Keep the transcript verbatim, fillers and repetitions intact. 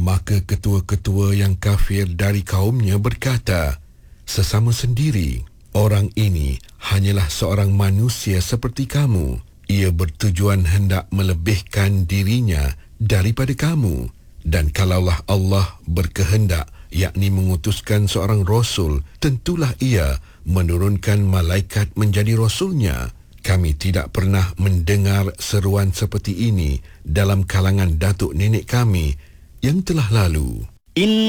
Maka ketua-ketua yang kafir dari kaumnya berkata, "Sesama sendiri, orang ini hanyalah seorang manusia seperti kamu. Ia bertujuan hendak melebihkan dirinya daripada kamu. Dan kalaulah Allah berkehendak, yakni mengutuskan seorang rasul, tentulah ia menurunkan malaikat menjadi rasulnya. Kami tidak pernah mendengar seruan seperti ini dalam kalangan datuk nenek kami yang telah lalu."